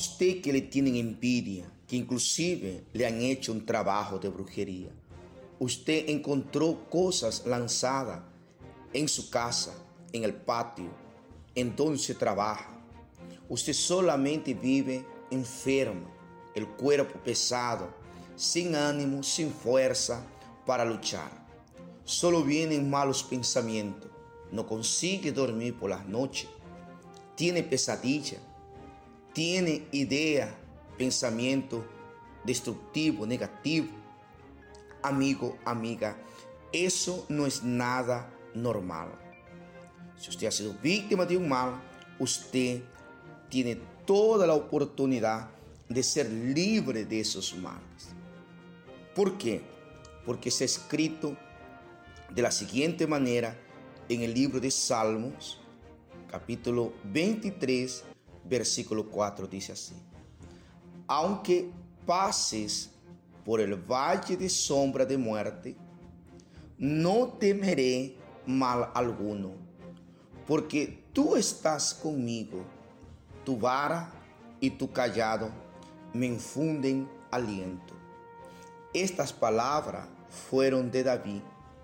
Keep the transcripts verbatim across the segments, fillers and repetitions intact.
usted que le tienen envidia, que inclusive le han hecho un trabajo de brujería. Usted encontró cosas lanzadas en su casa, en el patio, en donde se trabaja. Usted solamente vive enfermo, el cuerpo pesado, sin ánimo, sin fuerza para luchar. Solo vienen malos pensamientos, no consigue dormir por las noches, tiene pesadilla, tiene ideas, pensamientos destructivos, negativos. Amigo, amiga, eso no es nada normal. Si usted ha sido víctima de un mal, usted tiene toda la oportunidad de ser libre de esos males. ¿Por qué? Porque está escrito de la siguiente manera en el libro de Salmos, capítulo veintitrés, versículo cuatro, dice así: aunque pases por el valle de sombra de muerte, no temeré mal alguno, porque tú estás conmigo, tu vara y tu cayado me infunden aliento. Estas palabras fueron de David.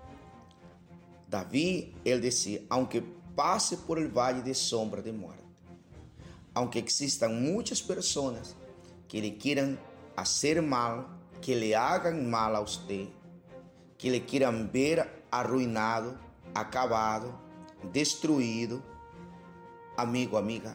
David, él decía, aunque pase por el valle de sombra de muerte, aunque existan muchas personas que le quieran hacer mal, que le hagan mal a usted, que le quieran ver arruinado, acabado, destruido, amigo, amiga,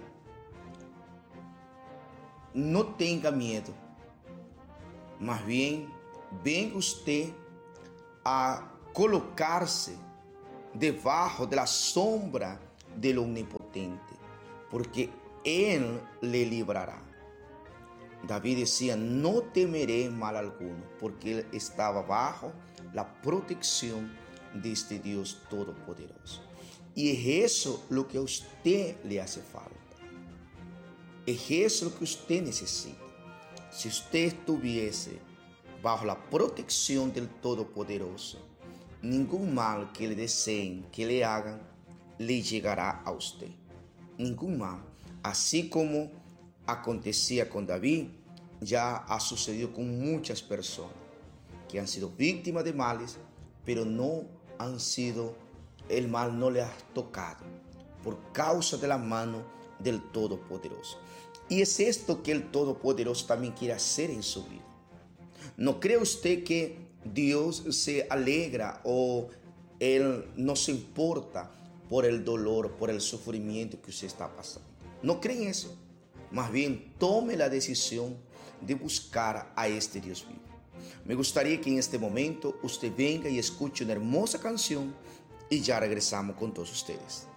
no tenga miedo. Más bien, venga usted a colocarse debajo de la sombra del Omnipotente, porque Él le librará. David decía, no temeré mal alguno, porque él estaba bajo la protección de este Dios Todopoderoso. Y es eso lo que a usted le hace falta. Es eso lo que usted necesita. Si usted estuviese bajo la protección del Todopoderoso, ningún mal que le deseen, que le hagan, le llegará a usted. Ningún mal. Así como acontecía con David, ya ha sucedido con muchas personas que han sido víctimas de males, pero no han sido, el mal no le ha tocado por causa de la mano del Todopoderoso. Y es esto que el Todopoderoso también quiere hacer en su vida. ¿No cree usted que Dios se alegra o Él no se importa por el dolor, por el sufrimiento que usted está pasando? ¿No creen eso? Más bien, tome la decisión de buscar a este Dios vivo. Me gustaría que en este momento usted venga y escuche una hermosa canción y ya regresamos con todos ustedes.